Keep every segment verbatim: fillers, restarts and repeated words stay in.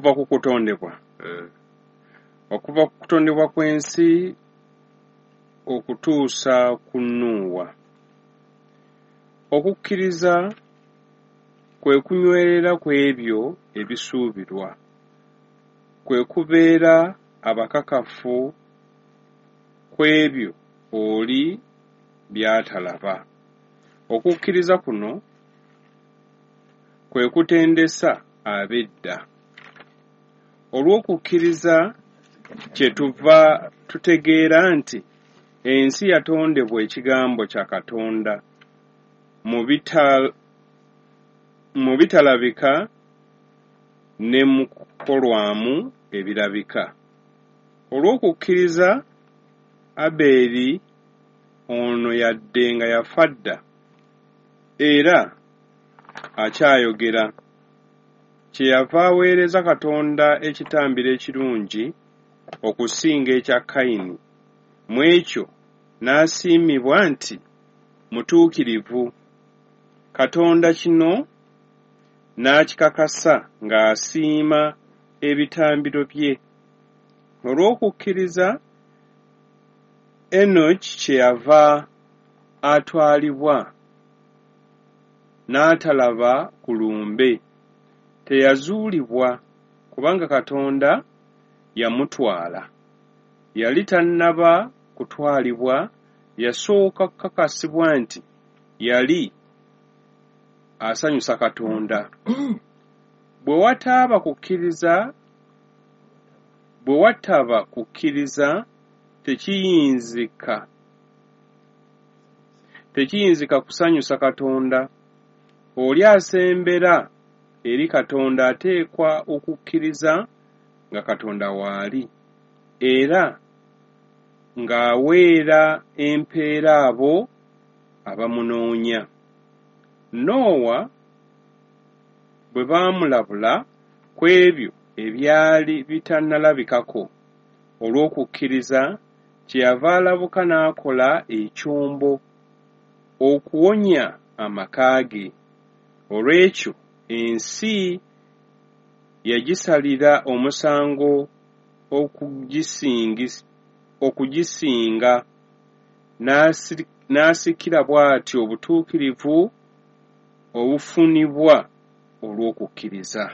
okuva ku kutondebwa Eh. okuva ku kutondebwa kw'ensi okutuusa ku Nuuwa. Okukkiriza kwe kunywerera ku ebyo ebisuubirwa, kwe kubeera abakakafu ku ebyo oli by'atalaba. Okukkiriza kuno kwe kutendesa ab'edda. Olw'okukkiriza kyetuva tutegeera nti ensi yatondebwa ekigambo kya Katonda mu bital mu bitalabika ne mu kukolwamu ebirabika. Olw'okukkiriza Aberi ono yadde nga yafa dda era akyayogera, kyeyava aweereza Katonda ekitambiro ekirungi okusinga ekya Kayini, mu ekyo n'asiimibwa nti mutuukirivu. Katonda kino n'akikakasa ng'asiima ebitambiro bye. Olw'okukkiriza Enoki kyeyava atwalibwa n'atalaba ku lumbe, teyazuulibwa kubanga Katonda yamutwala. Yali tannaba kutwalibwa, yasooka kukakasibwa nti yali asanyusa Katonda. Bwe wataaba kukkiriza bwe wataba kukkiriza tekiyinzika tekiyinzika kusanyusa Katonda. Oli asembera eri Katonda ateekwa okukkiriza nga Katonda waali, era ng'aweera empeera abo abamunoonya. Noowa bwe baamulabula ku ebyo ebyali bitannalabikako, olw'okukkiriza kyeyava alabuka n'akola ekyombo okuwonya amaka ge. Olw'ekyo ensi yagisalira omusango okugisinga, n'asikira bw'atyo obutuukirivu obufunibwa olw'okukkiriza.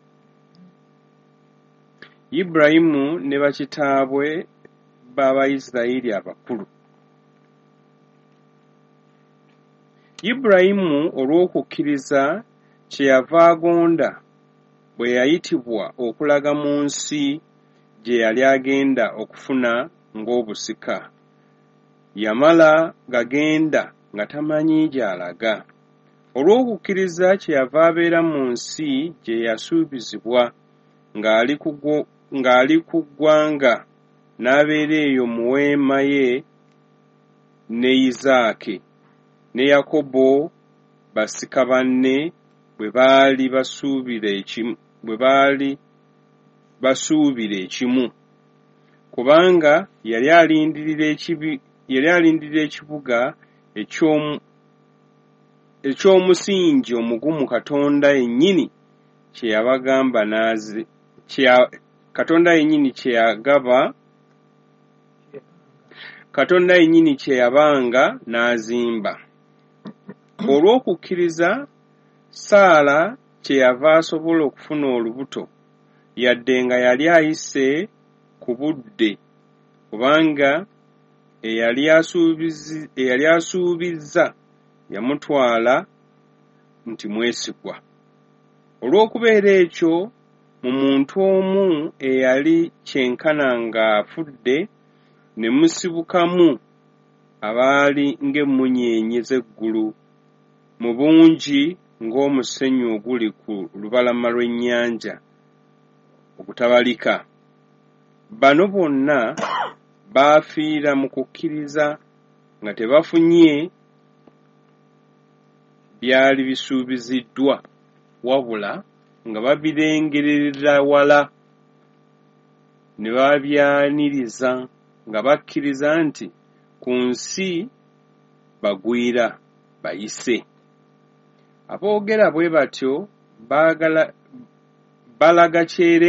Ibulayimu ne bakitaabwe b'Abayisirayiri abakulu. Ibulayimu olw'okukkiriza kyeyava agonda bwe yayitibwa okulaga mu nsi gye yali agenda okufuna ng'obusika. Yamala gagenda nga tamanyi gy'alaga. Olw'okukkiriza kyeyava abeera mu nsi gye yasuubizibwa ng'ali ku ggwanga, n'abeera eyo mu weema ye ne Isaaki ne Yakobo basika banne bwe baali basuubira ekimu bwe baali basuubira ekimu, kubanga yali alindirira ekibi yali alindirira ekibuga eky'omu eky'omusingi omugumu Katonda yennyini kye yabagamba nazi Katonda yennyini kye yagaba Katonda yennyini kye yabanga n'azimba. Olw'okukkiriza Saala kyeyava asobola okufuna olubuto yadde nga yali ayise ku budde, kubanga eyali asuubizza yamutwala nti mwesigwa. Olw'okubeera ekyo mu muntu omu eyali kyenkana ng'afudde, ne musibukamu abaali ng'emmunyeenye z'eggulu, mu bungi ng'omusenyu oguli ku lubalama lw'ennyanja ogutabalika. Bano bonna baafiira mu kukkiriza nga tebafunye byali bisuubiziddwa, wabula nga babirengerera wala ne babyaniriza nga bakkiriza nti ku nsi bagwira bayise. Aboogera bwe batyo baagala balaga kyere